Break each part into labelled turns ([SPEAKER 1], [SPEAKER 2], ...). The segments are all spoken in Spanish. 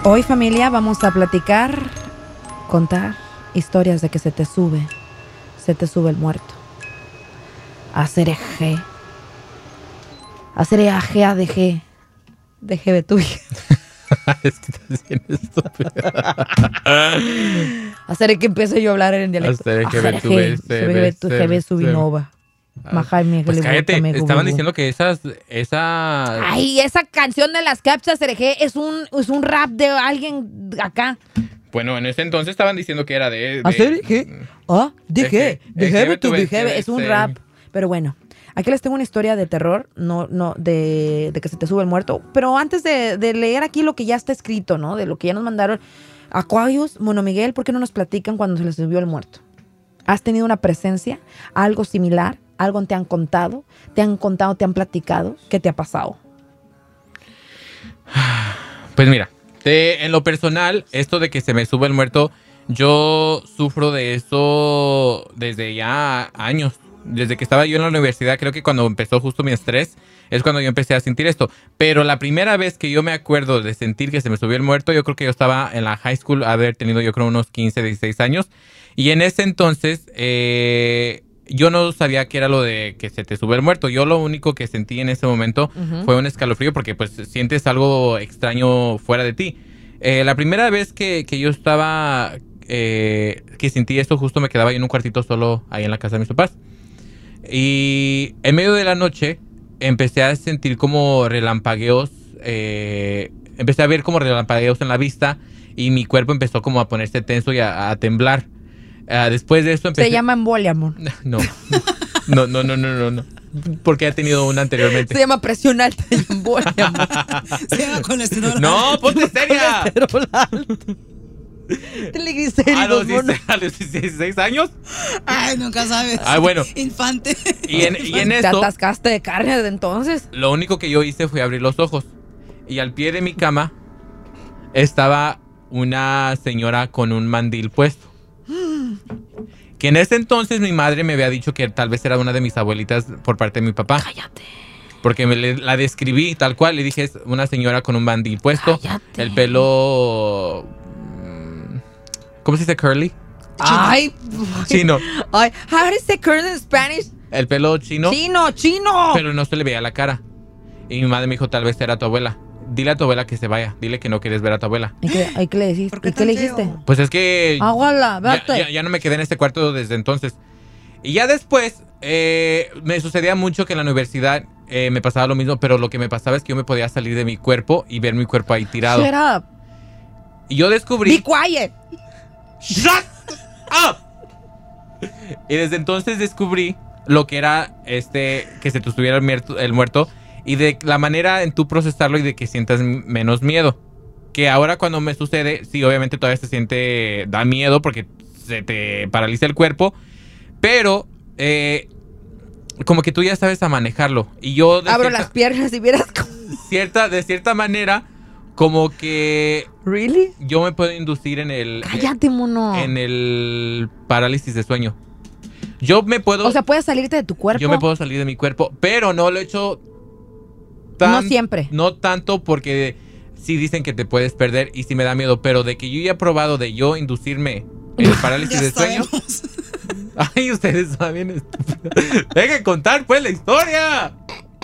[SPEAKER 1] Hoy, familia, vamos a platicar, contar historias de que se te sube el muerto. Hacer eje. Hacer eje a deje. Deje de tuya.
[SPEAKER 2] Es que estás bien estúpido.
[SPEAKER 1] Hacer que empiece yo a hablar en dialecto.
[SPEAKER 2] Hacer que
[SPEAKER 1] tu jebe subinova.
[SPEAKER 2] Pues cállate, estaban diciendo que esa...
[SPEAKER 1] Ay, esa canción de las captchas hereje es un rap de alguien acá.
[SPEAKER 2] Bueno, en ese entonces estaban diciendo que era de
[SPEAKER 1] ¿Hacer qué? Ah, de qué? De jebe tu jebe. Es un rap. Pero bueno, aquí les tengo una historia de terror, no de que se te sube el muerto. Pero antes de leer aquí lo que ya está escrito, ¿no? De lo que ya nos mandaron. Aquarius, Mono Miguel, ¿por qué no nos platican cuando se les subió el muerto? ¿Has tenido una presencia? ¿Algo similar? ¿Algo te han contado? ¿Te han platicado? ¿Qué te ha pasado?
[SPEAKER 2] Pues mira, en lo personal, esto de que se me sube el muerto, yo sufro de eso desde ya años. Desde que estaba yo en la universidad, creo que cuando empezó justo mi estrés, es cuando yo empecé a sentir esto. Pero la primera vez que yo me acuerdo de sentir que se me subió el muerto, yo creo que yo estaba en la high school, haber tenido yo creo unos 15, 16 años. Y en ese entonces... yo no sabía qué era lo de que se te sube el muerto. Yo lo único que sentí en ese momento fue un escalofrío porque pues sientes algo extraño fuera de ti. La primera vez que yo estaba, que sentí esto, justo me quedaba yo en un cuartito solo ahí en la casa de mis papás. Y en medio de la noche empecé a sentir como relampagueos, empecé a ver como relampagueos en la vista y mi cuerpo empezó como a ponerse tenso y a temblar. Después de esto empecé...
[SPEAKER 1] Se llama embolia, amor.
[SPEAKER 2] No. Porque he tenido una anteriormente.
[SPEAKER 1] Se llama presión alta y embolia, amor.
[SPEAKER 3] Se llama colesterol.
[SPEAKER 2] No, ponte seria.
[SPEAKER 1] Colesterol alto. Triglicéridos, mono.
[SPEAKER 2] ¿A los 16 años?
[SPEAKER 3] Ay, nunca sabes.
[SPEAKER 2] Bueno.
[SPEAKER 3] Infante.
[SPEAKER 2] Y en
[SPEAKER 1] ¿Te
[SPEAKER 2] esto...
[SPEAKER 1] atascaste de carne desde entonces?
[SPEAKER 2] Lo único que yo hice fue abrir los ojos. Y al pie de mi cama estaba una señora con un mandil puesto. Que en ese entonces mi madre me había dicho que tal vez era una de mis abuelitas por parte de mi papá.
[SPEAKER 1] Cállate.
[SPEAKER 2] Porque la describí tal cual. Le dije, es una señora con un mandil puesto.
[SPEAKER 1] Cállate.
[SPEAKER 2] El pelo... ¿Cómo se dice curly?
[SPEAKER 1] Ay.
[SPEAKER 2] Chino.
[SPEAKER 1] Ay, how do you say curly in Spanish?
[SPEAKER 2] El pelo chino.
[SPEAKER 1] Chino.
[SPEAKER 2] Pero no se le veía la cara. Y mi madre me dijo, tal vez era tu abuela. Dile a tu abuela que se vaya. Dile que no quieres ver a tu abuela.
[SPEAKER 1] ¿Y qué le dijiste?
[SPEAKER 3] ¿Por qué
[SPEAKER 1] ¿Y qué le
[SPEAKER 3] tan feo?
[SPEAKER 1] dijiste?
[SPEAKER 2] Pues es que...
[SPEAKER 1] Aguala, vete.
[SPEAKER 2] Ya no me quedé en este cuarto desde entonces. Y ya después me sucedía mucho que en la universidad me pasaba lo mismo, pero lo que me pasaba es que yo me podía salir de mi cuerpo y ver mi cuerpo ahí tirado.
[SPEAKER 1] Shut up.
[SPEAKER 2] Y yo descubrí...
[SPEAKER 1] Be quiet.
[SPEAKER 2] ¡Shut up! Y desde entonces descubrí lo que era que se te estuviera el muerto y de la manera en tú procesarlo y de que sientas menos miedo. Que ahora cuando me sucede, sí, obviamente todavía se siente, da miedo porque se te paraliza el cuerpo, pero como que tú ya sabes a manejarlo. Y yo...
[SPEAKER 1] Abro las piernas y vieras cómo...
[SPEAKER 2] De cierta manera, como que...
[SPEAKER 1] ¿Really?
[SPEAKER 2] Yo me puedo inducir en el...
[SPEAKER 1] Cállate, mono.
[SPEAKER 2] En el parálisis de sueño. Yo me puedo...
[SPEAKER 1] O sea, puedes salirte de tu cuerpo.
[SPEAKER 2] Yo me puedo salir de mi cuerpo, pero no lo he hecho
[SPEAKER 1] no siempre.
[SPEAKER 2] No tanto porque sí dicen que te puedes perder y sí me da miedo, pero de que yo ya he probado de yo inducirme en el parálisis de sueño. Ay, ustedes son bien estúpidos. Dejen contar pues la historia.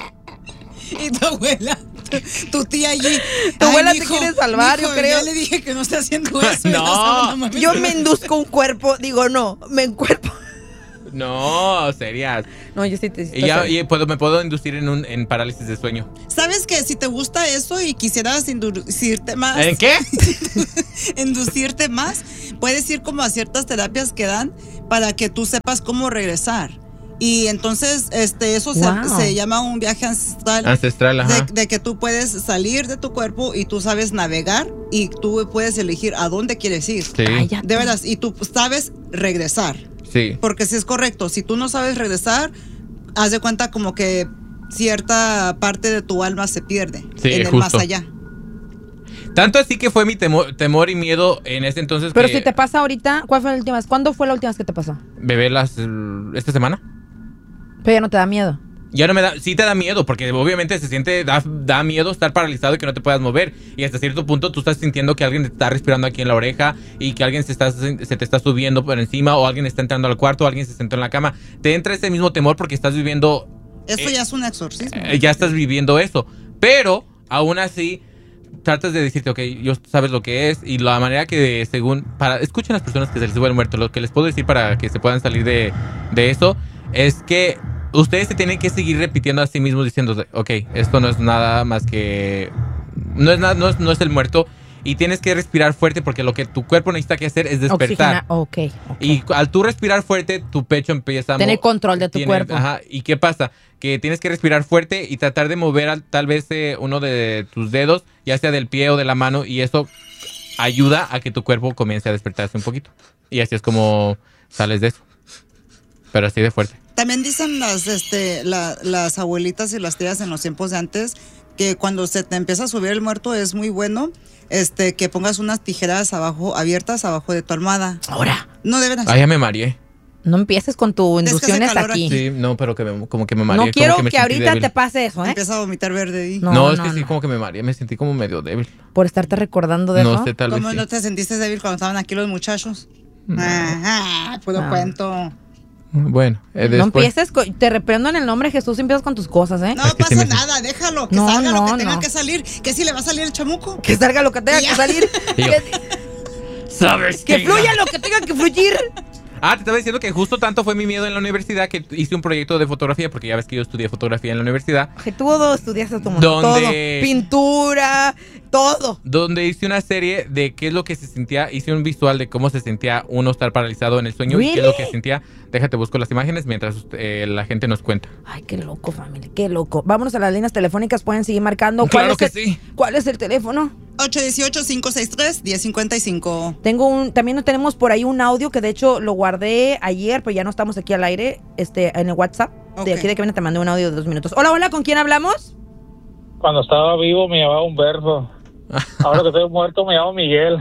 [SPEAKER 3] Y tu abuela, tu tía allí.
[SPEAKER 1] Tu abuela te
[SPEAKER 3] mijo,
[SPEAKER 1] quiere salvar, yo creo.
[SPEAKER 3] Ya le dije que no esté haciendo eso.
[SPEAKER 2] No.
[SPEAKER 1] Yo me induzco un cuerpo, digo, no, me encuerpo.
[SPEAKER 2] No, serias.
[SPEAKER 1] No, yo sí te...
[SPEAKER 2] Me puedo inducir en parálisis de sueño.
[SPEAKER 3] ¿Sabes que si te gusta eso y quisieras inducirte más?
[SPEAKER 2] ¿En qué?
[SPEAKER 3] Inducirte más, puedes ir como a ciertas terapias que dan para que tú sepas cómo regresar. Y entonces eso se llama un viaje ancestral.
[SPEAKER 2] Ancestral, ajá.
[SPEAKER 3] De que tú puedes salir de tu cuerpo y tú sabes navegar y tú puedes elegir a dónde quieres ir.
[SPEAKER 2] Sí.
[SPEAKER 3] De veras, y tú sabes regresar.
[SPEAKER 2] Sí.
[SPEAKER 3] Porque si es correcto, si tú no sabes regresar, haz de cuenta como que cierta parte de tu alma se pierde en el más allá.
[SPEAKER 2] Tanto así que fue mi temor y miedo en ese entonces.
[SPEAKER 1] Pero si te pasa ahorita, ¿cuándo fue la última vez que te pasó?
[SPEAKER 2] Bebé, esta semana.
[SPEAKER 1] Pero ya no te da miedo.
[SPEAKER 2] Ya no me da, sí te da miedo, porque obviamente da miedo estar paralizado y que no te puedas mover. Y hasta cierto punto tú estás sintiendo que alguien te está respirando aquí en la oreja y que alguien se te está subiendo por encima, o alguien está entrando al cuarto, o alguien se sentó en la cama. Te entra ese mismo temor porque estás viviendo...
[SPEAKER 3] Eso ya es un exorcismo.
[SPEAKER 2] Ya estás viviendo eso. Pero, aún así, tratas de decirte, ok, yo sabes lo que es, y la manera que escuchen a las personas que se les sube el muerto. Lo que les puedo decir para que se puedan salir de eso es que ustedes se tienen que seguir repitiendo a sí mismos diciendo, ok, esto no es nada más que... No es el muerto. Y tienes que respirar fuerte porque lo que tu cuerpo necesita que hacer es despertar.
[SPEAKER 1] Okay.
[SPEAKER 2] Y al tú respirar fuerte, tu pecho empieza a...
[SPEAKER 1] Tener control de tu cuerpo.
[SPEAKER 2] Ajá. ¿Y qué pasa? Que tienes que respirar fuerte y tratar de mover tal vez uno de tus dedos, ya sea del pie o de la mano, y eso ayuda a que tu cuerpo comience a despertarse un poquito. Y así es como sales de eso. Pero así de fuerte.
[SPEAKER 3] También dicen las abuelitas y las tías en los tiempos de antes que cuando se te empieza a subir el muerto es muy bueno que pongas unas tijeras abiertas abajo de tu almohada.
[SPEAKER 1] Ahora.
[SPEAKER 3] No deben hacer.
[SPEAKER 2] Ah, ya me mareé.
[SPEAKER 1] No empieces con tus inducciones aquí.
[SPEAKER 2] Sí, no, pero como que me mareé.
[SPEAKER 1] No quiero
[SPEAKER 2] que
[SPEAKER 1] ahorita débil. Te pase eso, ¿eh?
[SPEAKER 3] Empieza a vomitar verde ahí.
[SPEAKER 2] No, es que sí, como que me mareé. Me sentí como medio débil.
[SPEAKER 1] ¿Por estarte recordando de eso?
[SPEAKER 2] No sé, tal vez
[SPEAKER 3] ¿Cómo
[SPEAKER 2] sí.
[SPEAKER 3] no te sentiste débil cuando estaban aquí los muchachos?
[SPEAKER 2] No.
[SPEAKER 3] Ajá, puro cuento.
[SPEAKER 2] Bueno, después...
[SPEAKER 1] No empieces, te reprendo en el nombre de Jesús y empiezas con tus cosas, ¿eh?
[SPEAKER 3] No pasa nada, déjalo, que salga lo que tenga que salir. ¿Qué si le va a salir el chamuco?
[SPEAKER 1] Que salga lo que tenga que salir.
[SPEAKER 2] ¿Sabes
[SPEAKER 1] que fluya lo que tenga que fluir.
[SPEAKER 2] Te estaba diciendo que justo tanto fue mi miedo en la universidad que hice un proyecto de fotografía, porque ya ves que yo estudié fotografía en la universidad.
[SPEAKER 1] Que tú estudiaste todo. Pintura, todo.
[SPEAKER 2] Donde hice una serie de qué es lo que se sentía, hice un visual de cómo se sentía uno estar paralizado en el sueño. ¿Really? Y qué es lo que sentía. Déjate, busco las imágenes mientras la gente nos cuenta.
[SPEAKER 1] Ay, qué loco, familia, qué loco. Vámonos a las líneas telefónicas, pueden seguir marcando.
[SPEAKER 2] Claro que sí.
[SPEAKER 1] ¿Cuál es el teléfono?
[SPEAKER 3] 818-563-1055.
[SPEAKER 1] También tenemos por ahí un audio que de hecho lo guardé ayer, pero ya no estamos aquí al aire, en el WhatsApp. Okay. De aquí de que viene te mandé un audio de 2 minutos. Hola, ¿con quién hablamos?
[SPEAKER 4] Cuando estaba vivo me llamaba Humberto. Ahora que estoy muerto me llamo Miguel.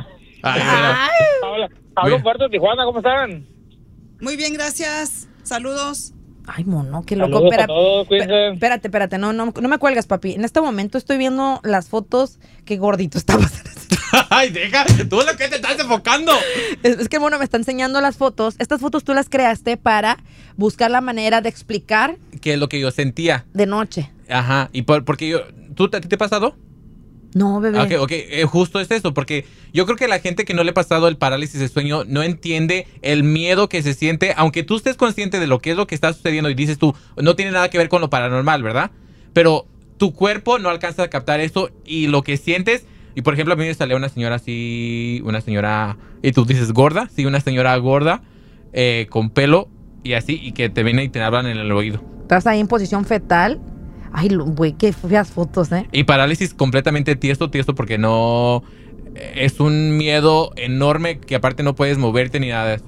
[SPEAKER 4] Hablo Humberto de Tijuana, ¿cómo están?
[SPEAKER 3] Muy bien, gracias. Saludos.
[SPEAKER 1] Ay, mono, qué loco. Espérate, no me cuelgas, papi. En este momento estoy viendo las fotos. Qué gordito estabas.
[SPEAKER 2] Ay, deja, tú lo que te estás enfocando.
[SPEAKER 1] Es que, mono, me está enseñando las fotos. Estas fotos tú las creaste para buscar la manera de explicar
[SPEAKER 2] qué es lo que yo sentía
[SPEAKER 1] de noche.
[SPEAKER 2] Ajá, y porque ¿a ti te ha pasado?
[SPEAKER 1] No, bebé.
[SPEAKER 2] Ok, justo es eso, porque yo creo que la gente que no le ha pasado el parálisis de sueño no entiende el miedo que se siente, aunque tú estés consciente de lo que es lo que está sucediendo y dices tú, no tiene nada que ver con lo paranormal, ¿verdad? Pero tu cuerpo no alcanza a captar eso y lo que sientes, y por ejemplo a mí me salió una señora así, y tú dices gorda, sí, una señora gorda, con pelo y así, y que te vienen y te hablan en el oído.
[SPEAKER 1] Estás ahí en posición fetal. Ay, güey, qué feas fotos, ¿eh?
[SPEAKER 2] Y parálisis completamente tiesto porque no... Es un miedo enorme que aparte no puedes moverte ni nada de eso.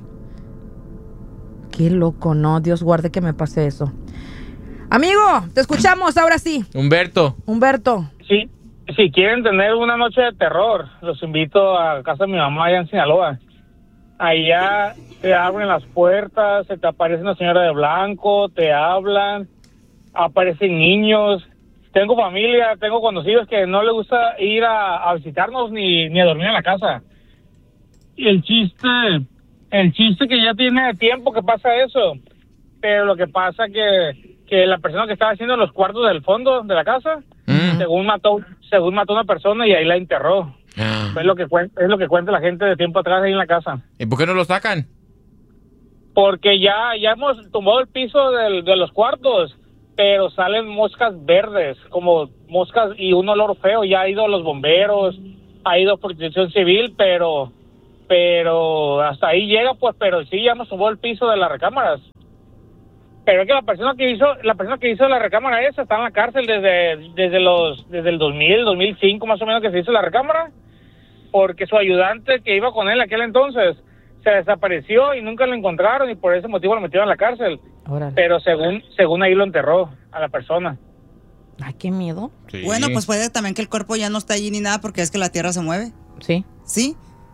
[SPEAKER 1] Qué loco, ¿no? Dios guarde que me pase eso. Amigo, te escuchamos, ahora sí.
[SPEAKER 2] Humberto.
[SPEAKER 4] Sí, si quieren tener una noche de terror, los invito a casa de mi mamá allá en Sinaloa. Allá te abren las puertas, se te aparece una señora de blanco, te hablan... Aparecen niños, tengo familia, tengo conocidos que no les gusta ir a visitarnos ni a dormir en la casa. Y el chiste que ya tiene tiempo que pasa eso, pero lo que pasa que la persona que estaba haciendo los cuartos del fondo de la casa, según mató a una persona y ahí la enterró. Es lo que cuenta la gente de tiempo atrás ahí en la casa.
[SPEAKER 2] ¿Y por qué no lo sacan?
[SPEAKER 4] Porque ya hemos tumbado el piso de los cuartos, pero salen moscas verdes, como moscas y un olor feo. Ya ha ido los bomberos, ha ido Protección Civil, pero hasta ahí llega, pues, pero sí, ya hemos tumbado el piso de las recámaras. Pero es que la persona que hizo la recámara esa está en la cárcel desde el 2005 más o menos que se hizo la recámara, porque su ayudante que iba con él aquel entonces se desapareció y nunca lo encontraron y por ese motivo lo metieron a la cárcel. Órale. Pero según ahí lo enterró a la persona.
[SPEAKER 1] Ay, qué miedo.
[SPEAKER 3] Sí. Bueno, pues puede también que el cuerpo ya no está allí ni nada porque es que la tierra se mueve.
[SPEAKER 1] Sí.
[SPEAKER 3] Sí.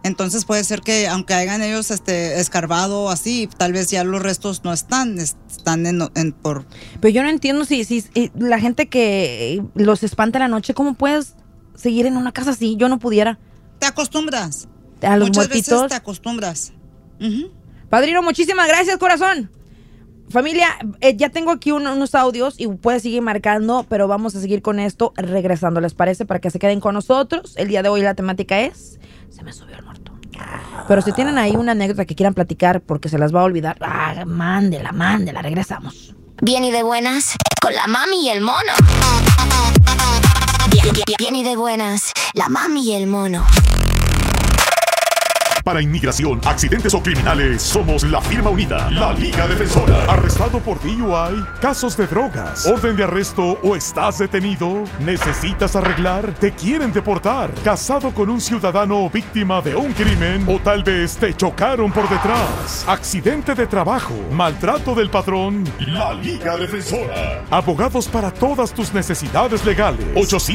[SPEAKER 3] Entonces puede ser que aunque hayan ellos escarbado así, tal vez ya los restos no están por...
[SPEAKER 1] Pero yo no entiendo si la gente que los espanta en la noche, ¿cómo puedes seguir en una casa así? Yo no pudiera.
[SPEAKER 3] Te acostumbras.
[SPEAKER 1] A los
[SPEAKER 3] Muchas
[SPEAKER 1] muertitos.
[SPEAKER 3] veces te acostumbras. Uh-huh.
[SPEAKER 1] Padrino, muchísimas gracias, corazón. Familia, ya tengo aquí unos audios y puedes seguir marcando, pero vamos a seguir con esto regresando, ¿les parece? Para que se queden con nosotros. El día de hoy la temática es... Se me subió el muerto. Pero si tienen ahí una anécdota que quieran platicar porque se las va a olvidar, mándela, regresamos.
[SPEAKER 5] Bien y de buenas, con la mami y el mono. Bien y de buenas, la mami y el mono.
[SPEAKER 6] Para inmigración, accidentes o criminales, somos la firma unida, la Liga Defensora. ¿Arrestado por DUI? ¿Casos de drogas? ¿Orden de arresto o estás detenido? ¿Necesitas arreglar? ¿Te quieren deportar? ¿Casado con un ciudadano víctima de un crimen? ¿O tal vez te chocaron por detrás? ¿Accidente de trabajo? ¿Maltrato del patrón? La Liga Defensora. Abogados para todas tus necesidades legales.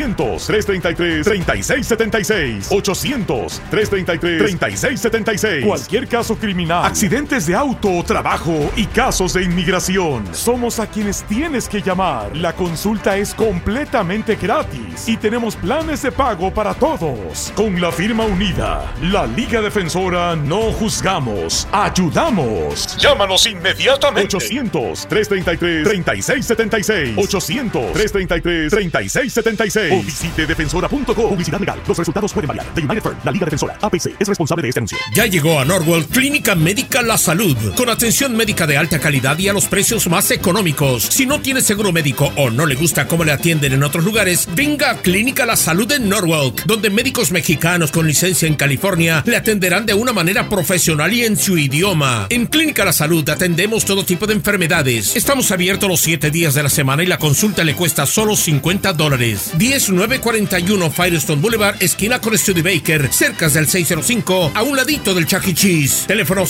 [SPEAKER 6] 800-333-3676. 800-333-3676. Cualquier caso criminal, accidentes de auto, trabajo y casos de inmigración. Somos a quienes tienes que llamar. La consulta es completamente gratis y tenemos planes de pago para todos. Con la firma unida, la Liga Defensora, no juzgamos, ayudamos. Llámanos inmediatamente. 800-333-3676. 800-333-3676. O visite defensora.com. Publicidad legal. Los resultados pueden variar. The United Firm, la Liga Defensora, APC, es responsable de este anuncio.
[SPEAKER 7] Ya llegó a Norwalk Clínica Médica La Salud, con atención médica de alta calidad y a los precios más económicos. Si no tiene seguro médico o no le gusta cómo le atienden en otros lugares, venga a Clínica La Salud en Norwalk, donde médicos mexicanos con licencia en California le atenderán de una manera profesional y en su idioma. En Clínica La Salud atendemos todo tipo de enfermedades. Estamos abiertos los 7 días de la semana y la consulta le cuesta solo $50. 10941 Firestone Boulevard, esquina con Studebaker, cerca del 605, a un ladito del Chuck E. Cheese. Teléfono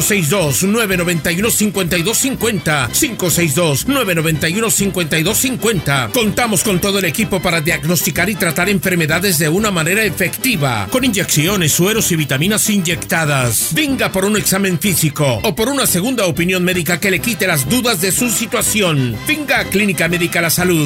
[SPEAKER 7] 562-991-5250. 562-991-5250. Contamos con todo el equipo para diagnosticar y tratar enfermedades de una manera efectiva, con inyecciones, sueros y vitaminas inyectadas. Venga por un examen físico o por una segunda opinión médica que le quite las dudas de su situación. Venga a Clínica Médica La Salud.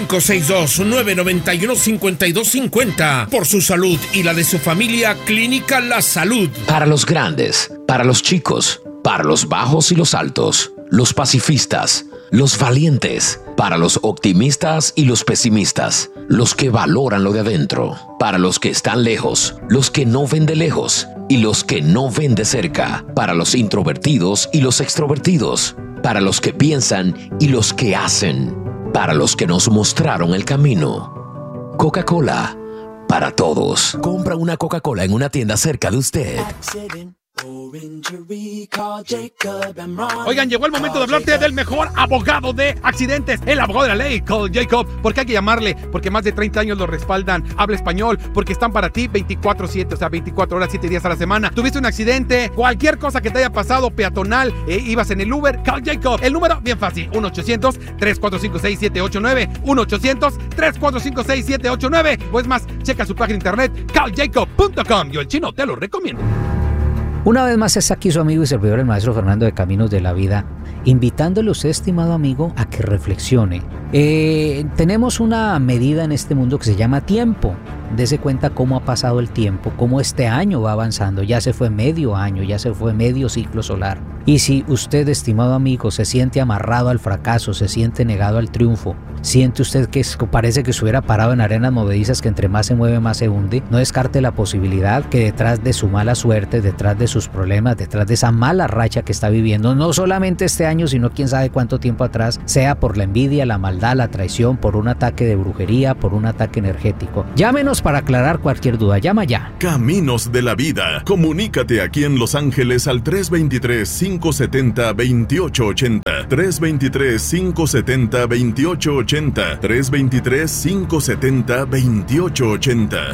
[SPEAKER 7] 562-991-5250. Por su salud y la de su familia, Clínica La Salud.
[SPEAKER 8] Para los grandes, para los chicos, para los bajos y los altos, los pacifistas, los valientes, para los optimistas y los pesimistas, los que valoran lo de adentro, para los que están lejos, los que no ven de lejos y los que no ven de cerca, para los introvertidos y los extrovertidos, para los que piensan y los que hacen, para los que nos mostraron el camino. Coca-Cola, para todos. Compra una Coca-Cola en una tienda cerca de usted.
[SPEAKER 9] Oigan, llegó el momento de hablarte del mejor abogado de accidentes, el abogado de la ley, Call Jacob. ¿Por qué hay que llamarle? Porque más de 30 años lo respaldan. Habla español, porque están para ti 24/7, o sea, 24 horas, 7 días a la semana. Tuviste un accidente, cualquier cosa que te haya pasado, peatonal, ibas en el Uber, Call Jacob. El número, bien fácil, 1-800-345-6789, 1-800-345-6789. O es más, checa su página de internet, calljacob.com. Yo, el chino, te lo recomiendo.
[SPEAKER 10] Una vez más está aquí su amigo y servidor, el maestro Fernando de Caminos de la Vida, invitándole a usted, estimado amigo, a que reflexione. Tenemos una medida en este mundo que se llama tiempo. Dese cuenta cómo ha pasado el tiempo, cómo este año va avanzando. Ya se fue medio año, ya se fue medio ciclo solar. Y si usted, estimado amigo, se siente amarrado al fracaso, se siente negado al triunfo, siente usted que parece que estuviera parado en arenas movedizas que entre más se mueve más se hunde, no descarte la posibilidad que detrás de su mala suerte, detrás de sus problemas, detrás de esa mala racha que está viviendo, no solamente este año, sino quién sabe cuánto tiempo atrás, sea por la envidia, la maldad, la traición, por un ataque de brujería, por un ataque energético. Llámenos para aclarar cualquier duda. Llama ya.
[SPEAKER 6] Caminos de la Vida. Comunícate aquí en Los Ángeles al 323-570-2880. 323-570-2880. 323-570-2880.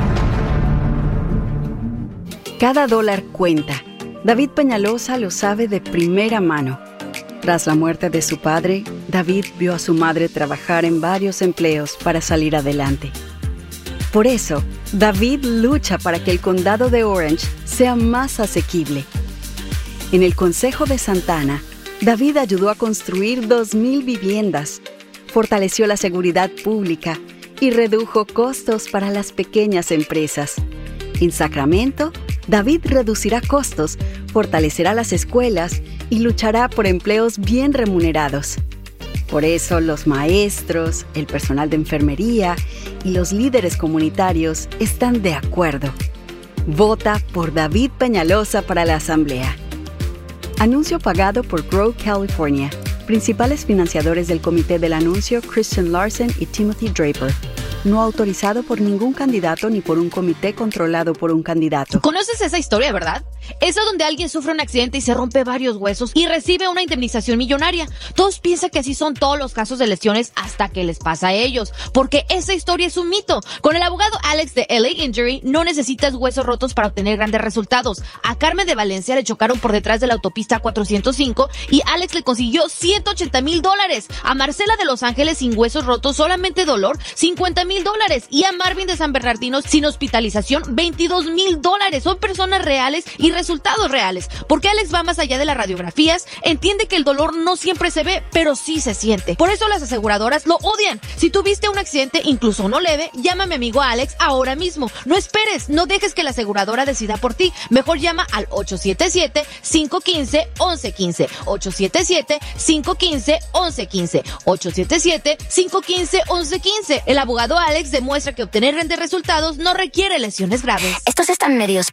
[SPEAKER 11] Cada dólar cuenta. David Peñalosa lo sabe de primera mano. Tras la muerte de su padre, David vio a su madre trabajar en varios empleos para salir adelante. Por eso, David lucha para que el condado de Orange sea más asequible. En el Consejo de Santa Ana, David ayudó a construir 2,000 viviendas, fortaleció la seguridad pública y redujo costos para las pequeñas empresas. En Sacramento, David reducirá costos, fortalecerá las escuelas y luchará por empleos bien remunerados. Por eso los maestros, el personal de enfermería y los líderes comunitarios están de acuerdo. Vota por David Peñalosa para la Asamblea. Anuncio pagado por Grow California. Principales financiadores del comité del anuncio: Christian Larson y Timothy Draper. No autorizado por ningún candidato ni por un comité controlado por un candidato.
[SPEAKER 12] ¿Conoces esa historia, verdad? Esa donde alguien sufre un accidente y se rompe varios huesos y recibe una indemnización millonaria. Todos piensan que así son todos los casos de lesiones hasta que les pasa a ellos, porque esa historia es un mito. Con el abogado Alex de LA Injury no necesitas huesos rotos para obtener grandes resultados. A Carmen de Valencia le chocaron por detrás de la autopista 405 y Alex le consiguió $180,000. A Marcela de Los Ángeles sin huesos rotos, solamente dolor, $50,000. Y a Marvin de San Bernardino sin hospitalización, $22,000. Son personas reales y resultados reales. Porque Alex va más allá de las radiografías, entiende que el dolor no siempre se ve, pero sí se siente. Por eso las aseguradoras lo odian. Si tuviste un accidente, incluso uno leve, llama a mi amigo Alex ahora mismo. No esperes, no dejes que la aseguradora decida por ti. Mejor llama al 877-515-1115. 877-515-1115. 877-515-1115. El abogado Alex demuestra que obtener grandes resultados no requiere lesiones graves.
[SPEAKER 5] Estos están medios